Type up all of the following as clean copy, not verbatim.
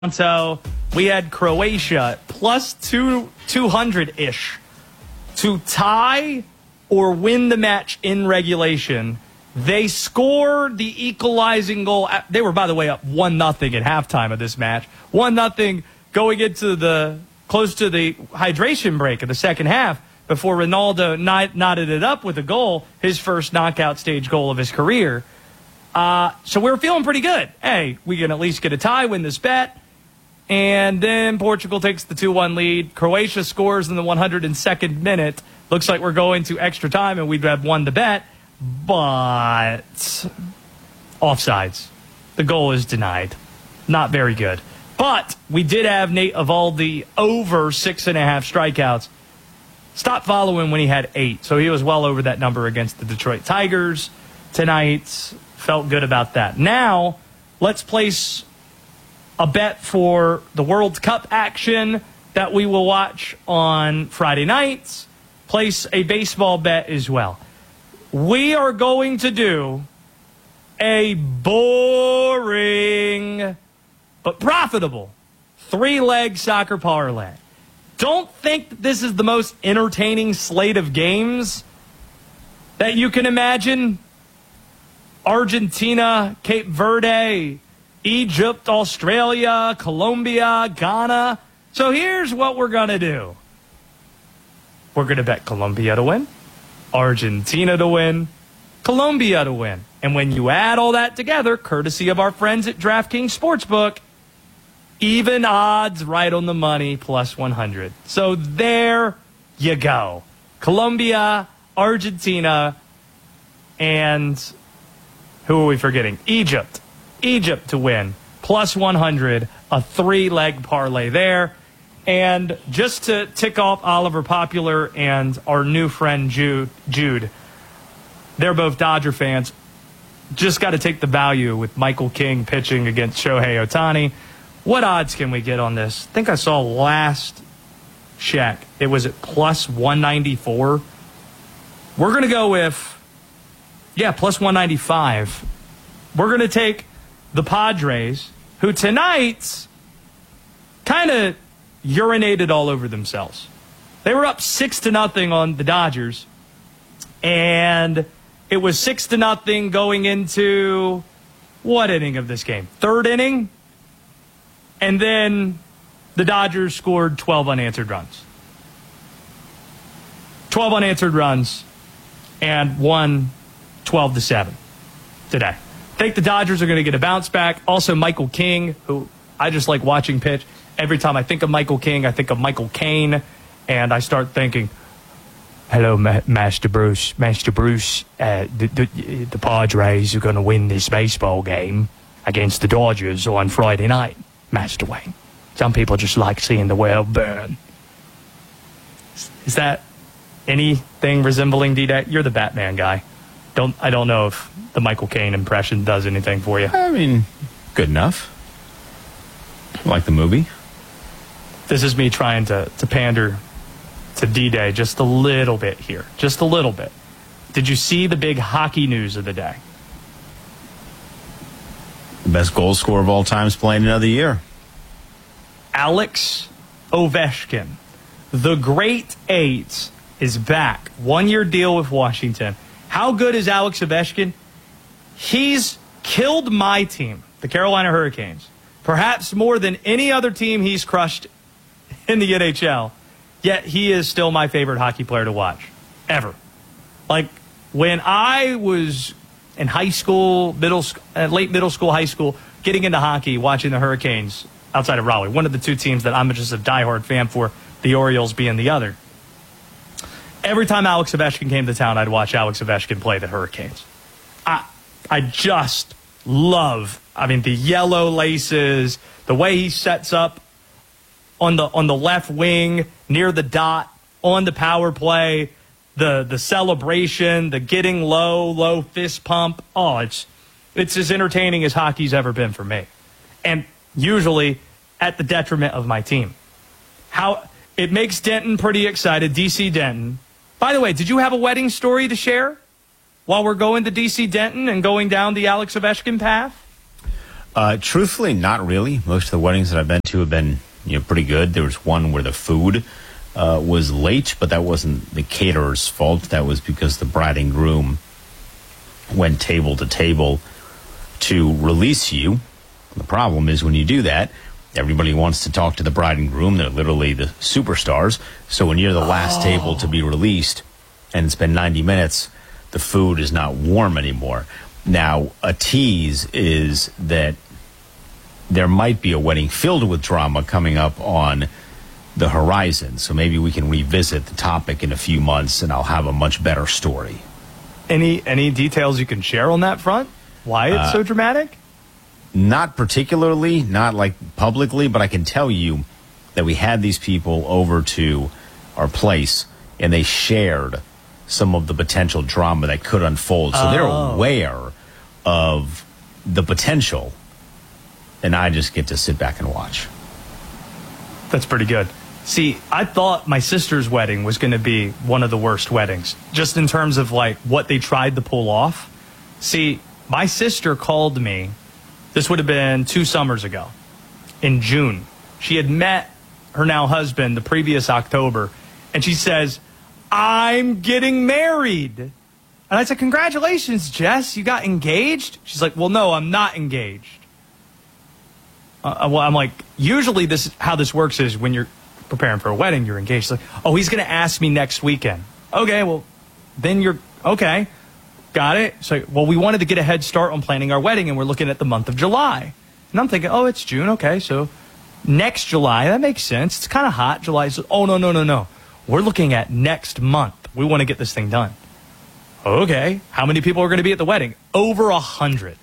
So we had Croatia plus 200-ish to tie or win the match in regulation. They scored the equalizing goal. They were, by the way, up 1-0 at halftime of this match. 1-0 going into close to the hydration break of the second half before Ronaldo knotted it up with a goal, his first knockout stage goal of his career. So we were feeling pretty good. Hey, we can at least get a tie, win this bet. And then Portugal takes the 2-1 lead. Croatia scores in the 102nd minute. Looks like we're going to extra time, and we'd have won the bet. But offsides. The goal is denied. Not very good. But we did have Nate Eovaldi over 6.5 strikeouts. Stopped following when he had 8. So he was well over that number against the Detroit Tigers tonight. Felt good about that. Now, let's place a bet for the World Cup action that we will watch on Friday nights. Place a baseball bet as well. We are going to do a boring but profitable 3-leg soccer parlay. Don't think that this is the most entertaining slate of games that you can imagine. Argentina, Cape Verde, Egypt, Australia, Colombia, Ghana. So here's what we're going to do. We're going to bet Colombia to win, Argentina to win, Colombia to win. And when you add all that together, courtesy of our friends at DraftKings Sportsbook, even odds right on the money, plus 100. So there you go. Colombia, Argentina, and who are we forgetting? Egypt. Egypt to win, plus 100, a 3-leg parlay there. And just to tick off Oliver Popular and our new friend Jude, they're both Dodger fans. Just got to take the value with Michael King pitching against Shohei Ohtani. What odds can we get on this? I think I saw last check it was at plus 194. We're going to go with, plus 195. We're going to take the Padres, who tonight kind of urinated all over themselves. They were up 6-0 on the Dodgers, and it was 6-0 going into what inning of this game? Third inning? And then the Dodgers scored 12 unanswered runs. 12 unanswered runs and won 12-7 today. I think the Dodgers are going to get a bounce back. Also, Michael King, who I just like watching pitch. Every time I think of Michael King, I think of Michael Caine, and I start thinking, hello, Master Bruce. Master Bruce, the Padres are going to win this baseball game against the Dodgers on Friday night, Master Wayne. Some people just like seeing the world burn. Is that anything resembling D-Day? You're the Batman guy. I don't know if the Michael Caine impression does anything for you. I mean, good enough. I like the movie. This is me trying to pander to D-Day just a little bit here. Just a little bit. Did you see the big hockey news of the day? The best goal scorer of all time is playing another year. Alex Ovechkin, the Great Eight, is back. 1-year deal with Washington. How good is Alex Ovechkin? He's killed my team, the Carolina Hurricanes, perhaps more than any other team he's crushed in the NHL. Yet he is still my favorite hockey player to watch, ever. Like, when I was in high school, late middle school, high school, getting into hockey, watching the Hurricanes outside of Raleigh, one of the two teams that I'm just a diehard fan for, the Orioles being the other. Every time Alex Ovechkin came to town, I'd watch Alex Ovechkin play the Hurricanes. I just love, the yellow laces, the way he sets up on the left wing, near the dot, on the power play, the celebration, the getting low fist pump. Oh, it's as entertaining as hockey's ever been for me. And usually at the detriment of my team. How it makes Denton pretty excited, DC Denton. By the way, did you have a wedding story to share while we're going to DC Denton and going down the Alex Ovechkin path? Truthfully, not really. Most of the weddings that I've been to have been, pretty good. There was one where the food was late, but that wasn't the caterer's fault. That was because the bride and groom went table to table to release you. The problem is when you do that, everybody wants to talk to the bride and groom. They're literally the superstars. So when you're the last table to be released and it's been 90 minutes, the food is not warm anymore. Now, a tease is that there might be a wedding filled with drama coming up on the horizon. So maybe we can revisit the topic in a few months and I'll have a much better story. Any details you can share on that front? Why it's so dramatic? Not particularly, not like publicly, but I can tell you that we had these people over to our place and they shared some of the potential drama that could unfold. So they're aware of the potential, and I just get to sit back and watch. That's pretty good. See, I thought my sister's wedding was going to be one of the worst weddings, just in terms of like what they tried to pull off. See, my sister called me, this would have been 2 summers ago, in June. She had met her now husband the previous October, and she says, I'm getting married. And I said, congratulations, Jess, you got engaged? She's like, well, no, I'm not engaged. Well, I'm like, usually how this works is when you're preparing for a wedding, you're engaged. She's like, oh, he's going to ask me next weekend. Okay, well, then you're, okay, got it. So, well, we wanted to get a head start on planning our wedding, and we're looking at the month of July. And I'm thinking, oh, it's June, okay, so next July, that makes sense. It's kind of hot, July. So, oh, no. We're looking at next month. We want to get this thing done. Okay, how many people are going to be at the wedding? Over 100.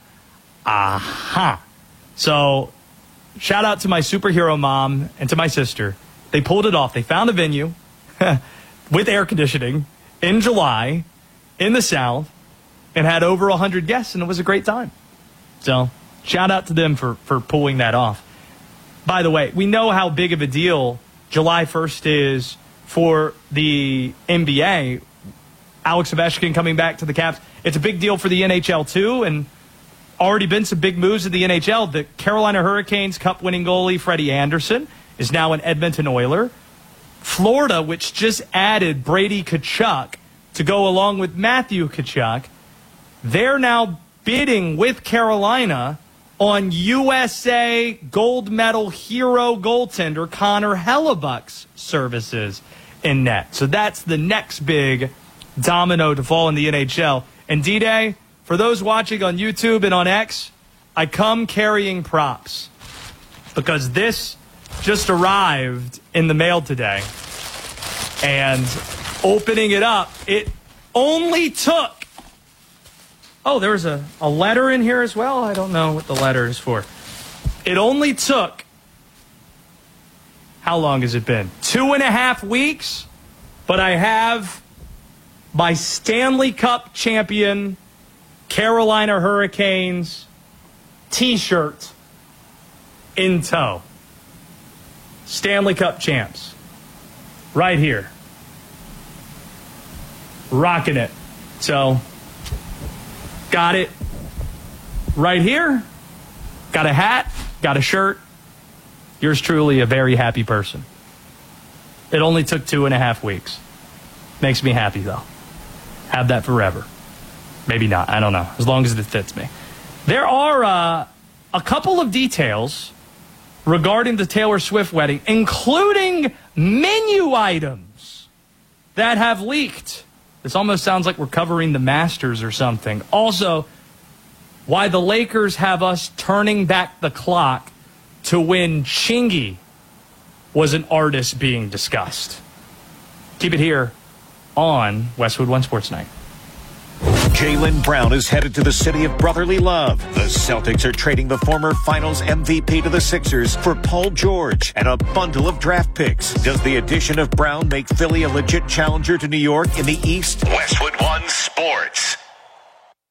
Aha. So, shout out to my superhero mom and to my sister. They pulled it off. They found a venue with air conditioning in July in the South and had over 100 guests, and it was a great time. So, shout out to them for pulling that off. By the way, we know how big of a deal July 1st is for the NBA. Alex Ovechkin coming back to the Caps. It's a big deal for the NHL, too, and already been some big moves in the NHL. The Carolina Hurricanes Cup-winning goalie Freddie Anderson is now an Edmonton Oiler. Florida, which just added Brady Tkachuk to go along with Matthew Tkachuk, they're now bidding with Carolina on USA gold medal hero goaltender Connor Hellebuck's services in net. So that's the next big domino to fall in the NHL. And D-Day, for those watching on YouTube and on X, I come carrying props because this just arrived in the mail today. And opening it up, it only took... Oh, there's a letter in here as well. I don't know what the letter is for. It only took... How long has it been? 2.5 weeks. But I have my Stanley Cup champion Carolina Hurricanes t-shirt in tow. Stanley Cup champs. Right here. Rocking it. So, got it right here. Got a hat. Got a shirt. Yours truly, a very happy person. It only took 2.5 weeks. Makes me happy, though. Have that forever. Maybe not. I don't know. As long as it fits me. There are a couple of details regarding the Taylor Swift wedding, including menu items that have leaked. This almost sounds like we're covering the Masters or something. Also, why the Lakers have us turning back the clock to when Chingy was an artist being discussed. Keep it here on Westwood One Sports Night. Jaylen Brown is headed to the city of brotherly love. The Celtics are trading the former Finals MVP to the Sixers for Paul George and a bundle of draft picks. Does the addition of Brown make Philly a legit challenger to New York in the East? Westwood One Sports.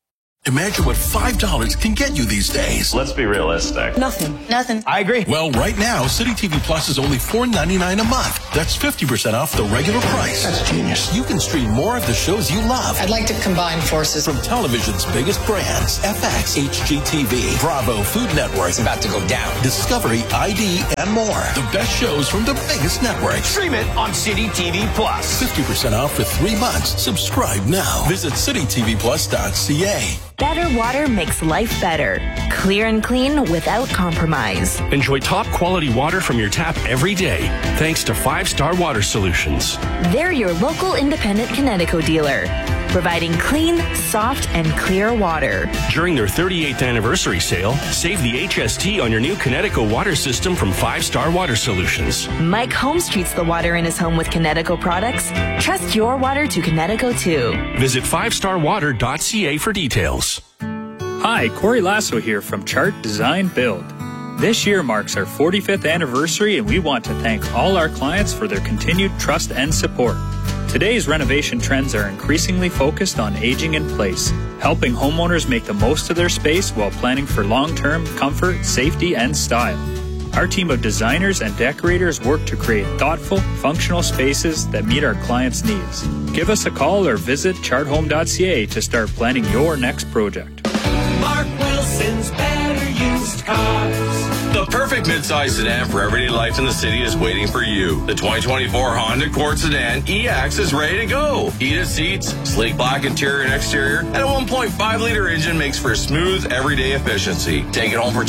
Imagine what $5 can get you these days. Let's be realistic. Nothing. I agree. Well, right now, City TV Plus is only $4.99 a month. That's 50% off the regular price. That's genius. You can stream more of the shows you love. I'd like to combine forces. From television's biggest brands, FX, HGTV, Bravo, Food Network. It's about to go down. Discovery, ID, and more. The best shows from the biggest networks. Stream it on City TV Plus. 50% off for 3 months. Subscribe now. Visit citytvplus.ca. Better water makes life better. Clear and clean without compromise. Enjoy top quality water from your tap every day, thanks to 5-Star Water Solutions. They're your local independent Kinetico dealer, providing clean, soft, and clear water. During their 38th anniversary sale, save the HST on your new Kinetico water system from 5-Star Water Solutions. Mike Holmes treats the water in his home with Kinetico products. Trust your water to Kinetico too. Visit 5starwater.ca for details. Hi, Corey Lasso here from Chart Design Build. This year marks our 45th anniversary, and we want to thank all our clients for their continued trust and support. Today's renovation trends are increasingly focused on aging in place, helping homeowners make the most of their space while planning for long-term comfort, safety, and style. Our team of designers and decorators work to create thoughtful, functional spaces that meet our clients' needs. Give us a call or visit charthome.ca to start planning your next project. Mark Wilson's Better Used Cars. The perfect midsize sedan for everyday life in the city is waiting for you. The 2024 Honda Accord Sedan EX is ready to go. Heated seats, sleek black interior and exterior, and a 1.5-liter engine makes for smooth, everyday efficiency. Take it home for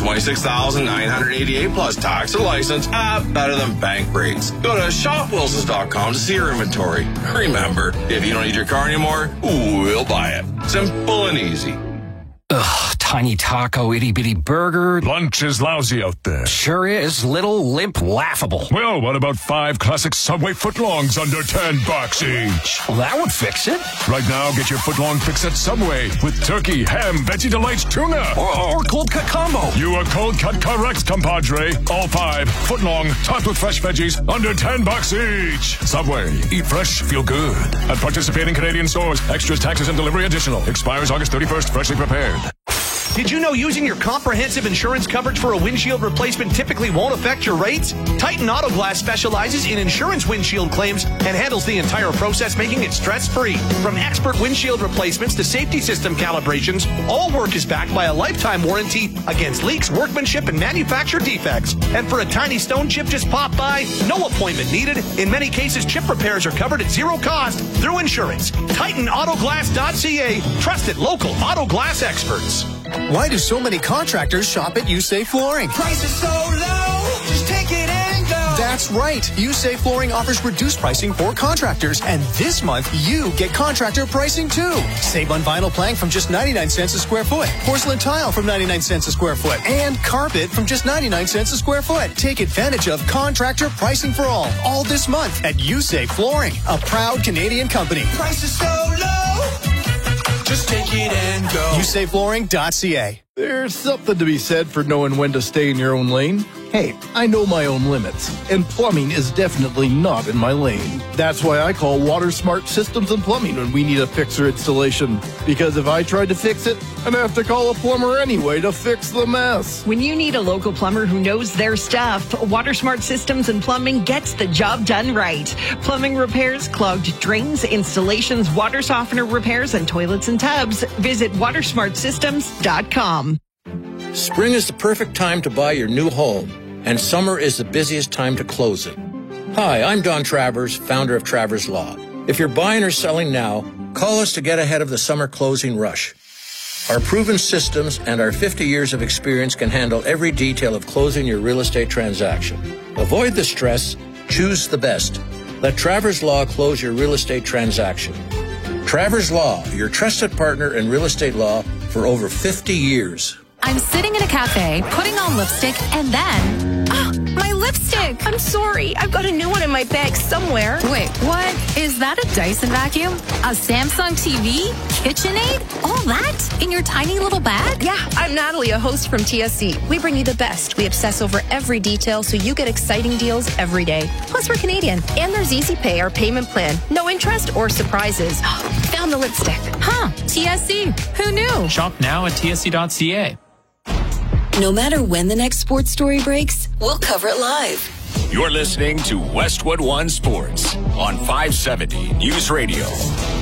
$26,988 plus tax and license. Better than bank rates. Go to shopwilsons.com to see your inventory. Remember, if you don't need your car anymore, we'll buy it. Simple and easy. Ugh, tiny taco, itty-bitty burger. Lunch is lousy out there. Sure is. Little, limp, laughable. Well, what about 5 classic Subway footlongs under $10 each? Well, that would fix it. Right now, get your footlong fix at Subway with turkey, ham, Veggie Delights, tuna. Or cold cut combo. You are cold cut correct, compadre. All 5 footlong, topped with fresh veggies, under $10 each. Subway. Eat fresh, feel good. At participating Canadian stores. Extras, taxes, and delivery additional. Expires August 31st. Freshly prepared. Did you know using your comprehensive insurance coverage for a windshield replacement typically won't affect your rates? Titan Auto Glass specializes in insurance windshield claims and handles the entire process, making it stress-free. From expert windshield replacements to safety system calibrations, all work is backed by a lifetime warranty against leaks, workmanship, and manufacturer defects. And for a tiny stone chip just pop by, no appointment needed. In many cases, chip repairs are covered at zero cost through insurance. TitanAutoGlass.ca, trusted local auto glass experts. Why do so many contractors shop at USAFE Flooring? Prices so low, just take it and go. That's right. USAFE Flooring offers reduced pricing for contractors. And this month, you get contractor pricing too. Save on vinyl plank from just 99 cents a square foot. Porcelain tile from 99 cents a square foot. And carpet from just 99 cents a square foot. Take advantage of contractor pricing for all this month at USAFE Flooring, a proud Canadian company. Prices so low, just take it and go. USAFEflooring.ca. There's something to be said for knowing when to stay in your own lane. Hey, I know my own limits, and plumbing is definitely not in my lane. That's why I call Water Smart Systems and Plumbing when we need a fixer installation. Because if I tried to fix it, I'd have to call a plumber anyway to fix the mess. When you need a local plumber who knows their stuff, Water Smart Systems and Plumbing gets the job done right. Plumbing repairs, clogged drains, installations, water softener repairs, and toilets and tubs. Visit watersmartsystems.com. Spring is the perfect time to buy your new home, and summer is the busiest time to close it. Hi, I'm Don Travers, founder of Travers Law. If you're buying or selling now, call us to get ahead of the summer closing rush. Our proven systems and our 50 years of experience can handle every detail of closing your real estate transaction. Avoid the stress, choose the best. Let Travers Law close your real estate transaction. Travers Law, your trusted partner in real estate law for over 50 years. I'm sitting in a cafe, putting on lipstick, and then... Oh, my lipstick! I'm sorry. I've got a new one in my bag somewhere. Wait, what? Is that a Dyson vacuum? A Samsung TV? KitchenAid? All that? In your tiny little bag? Yeah, I'm Natalie, a host from TSC. We bring you the best. We obsess over every detail so you get exciting deals every day. Plus, we're Canadian. And there's Easy Pay, our payment plan. No interest or surprises. Found the lipstick. Huh? TSC. Who knew? Shop now at tsc.ca. No matter when the next sports story breaks, we'll cover it live. You're listening to Westwood One Sports on 570 News Radio.